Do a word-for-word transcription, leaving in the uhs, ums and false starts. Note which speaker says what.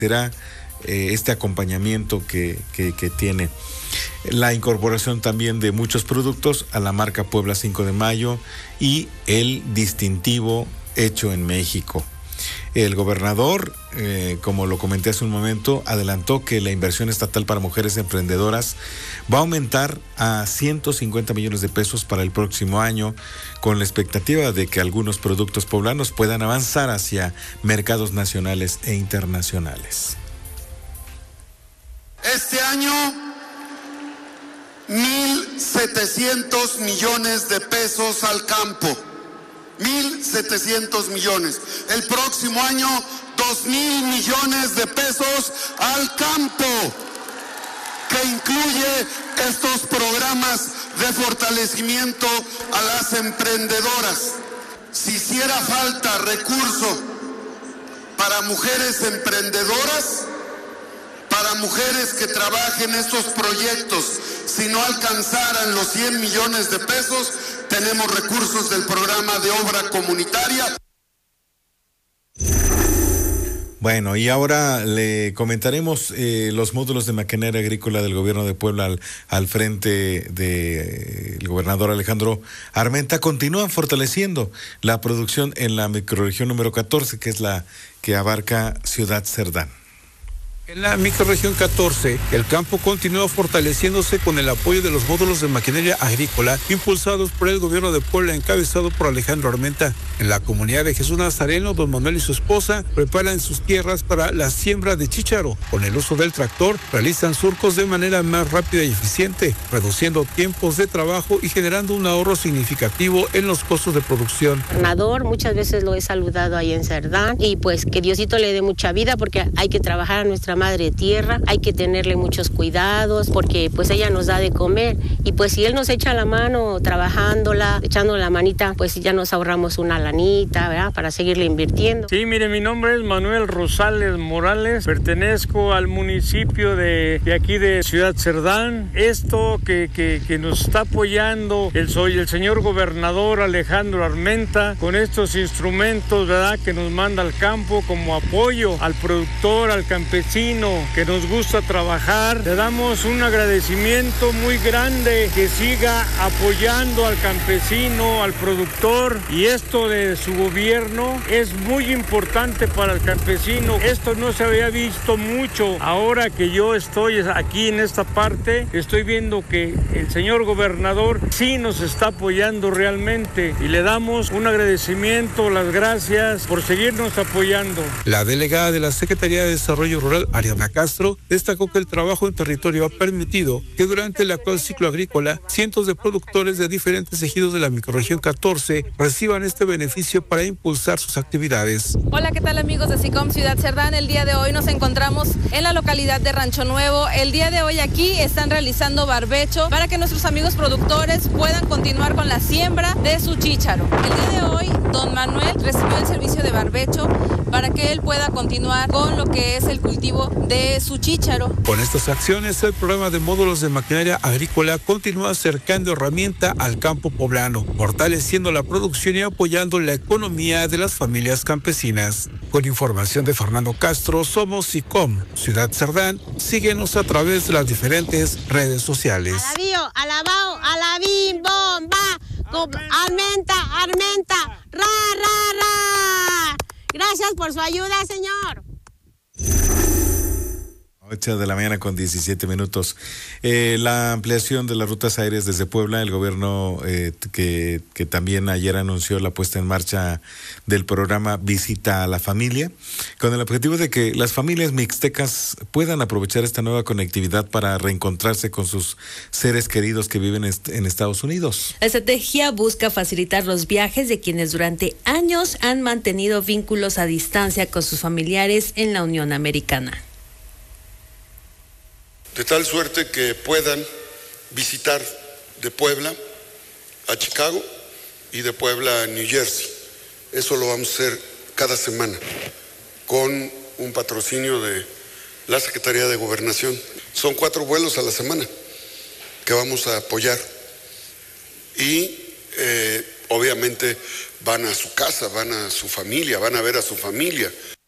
Speaker 1: será eh, este acompañamiento que, que, que tiene. La incorporación también de muchos productos a la marca Puebla cinco de mayo y el distintivo hecho en México. El gobernador, eh, como lo comenté hace un momento, adelantó que la inversión estatal para mujeres emprendedoras va a aumentar a ciento cincuenta millones de pesos para el próximo año, con la expectativa de que algunos productos poblanos puedan avanzar hacia mercados nacionales e internacionales.
Speaker 2: Este año, mil setecientos millones de pesos al campo. mil setecientos millones. El próximo año, dos mil millones de pesos al campo, que incluye estos programas de fortalecimiento a las emprendedoras. Si hiciera falta recurso para mujeres emprendedoras, para mujeres que trabajen estos proyectos, si no alcanzaran los cien millones de pesos, tenemos recursos del programa de obra comunitaria.
Speaker 1: Bueno, y ahora le comentaremos eh, los módulos de maquinaria agrícola del gobierno de Puebla al, al frente del de, eh, gobernador Alejandro Armenta. Continúan fortaleciendo la producción en la microrregión número catorce, que es la que abarca Ciudad Cerdán.
Speaker 3: En la microrregión catorce, el campo continúa fortaleciéndose con el apoyo de los módulos de maquinaria agrícola impulsados por el gobierno de Puebla, encabezado por Alejandro Armenta. En la comunidad de Jesús Nazareno, don Manuel y su esposa preparan sus tierras para la siembra de chícharo. Con el uso del tractor, realizan surcos de manera más rápida y eficiente, reduciendo tiempos de trabajo y generando un ahorro significativo en los costos de producción.
Speaker 4: Gobernador, muchas veces lo he saludado ahí en Cerdán, y pues que Diosito le dé mucha vida, porque hay que trabajar a nuestra madre tierra, hay que tenerle muchos cuidados porque pues ella nos da de comer, y pues si él nos echa la mano trabajándola, echando la manita, pues ya nos ahorramos una lanita, ¿verdad? Para seguirle invirtiendo.
Speaker 5: Sí, mire, mi nombre es Manuel Rosales Morales, pertenezco al municipio de, de aquí de Ciudad Cerdán. Esto que, que, que nos está apoyando el, soy el señor gobernador Alejandro Armenta con estos instrumentos, ¿verdad? Que nos manda al campo como apoyo al productor, al campesino que nos gusta trabajar. Le damos un agradecimiento muy grande, que siga apoyando al campesino, al productor, y esto de su gobierno es muy importante para el campesino. Esto no se había visto mucho. Ahora que yo estoy aquí en esta parte, estoy viendo que el señor gobernador sí nos está apoyando realmente, y le damos un agradecimiento, las gracias por seguirnos apoyando.
Speaker 3: La delegada de la Secretaría de Desarrollo Rural, Ariana Castro, destacó que el trabajo en territorio ha permitido que durante el actual ciclo agrícola cientos de productores de diferentes ejidos de la microrregión catorce reciban este beneficio para impulsar sus actividades.
Speaker 6: Hola, ¿qué tal amigos de SICOM Ciudad Cerdán? El día de hoy nos encontramos en la localidad de Rancho Nuevo. El día de hoy aquí están realizando barbecho para que nuestros amigos productores puedan continuar con la siembra de su chícharo. El día de hoy, don Manuel recibió el servicio de barbecho para que él pueda continuar con lo que es el cultivo de su chícharo.
Speaker 3: Con estas acciones, el programa de módulos de maquinaria agrícola continúa acercando herramienta al campo poblano, fortaleciendo la producción y apoyando la economía de las familias campesinas. Con información de Fernando Castro, somos SICOM Ciudad Cerdán. Síguenos a través de las diferentes redes sociales.
Speaker 4: Alabío, alabao, alabín, bomba, Armenta, Armenta, ra, ra, ra. Gracias por su ayuda, señor.
Speaker 1: ocho de la mañana con diecisiete minutos. Eh, la ampliación de las rutas aéreas desde Puebla, el gobierno eh, que, que también ayer anunció la puesta en marcha del programa Visita a la Familia, con el objetivo de que las familias mixtecas puedan aprovechar esta nueva conectividad para reencontrarse con sus seres queridos que viven est- en Estados Unidos.
Speaker 7: La estrategia busca facilitar los viajes de quienes durante años han mantenido vínculos a distancia con sus familiares en la Unión Americana.
Speaker 2: De tal suerte que puedan visitar de Puebla a Chicago y de Puebla a New Jersey. Eso lo vamos a hacer cada semana con un patrocinio de la Secretaría de Gobernación. Son cuatro vuelos a la semana que vamos a apoyar y eh, obviamente van a su casa, van a su familia, van a ver a su familia.